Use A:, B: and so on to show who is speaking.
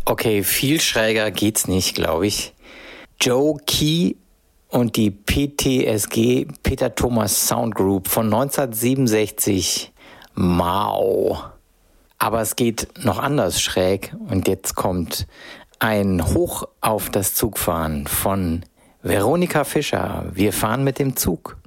A: Okay, viel schräger geht's nicht, glaube ich. Joe Key und die PTSG, Peter Thomas Sound Group von 1967. Mau. Aber es geht noch anders schräg und jetzt kommt ein Hoch auf das Zugfahren von Veronika Fischer. Wir fahren mit dem Zug.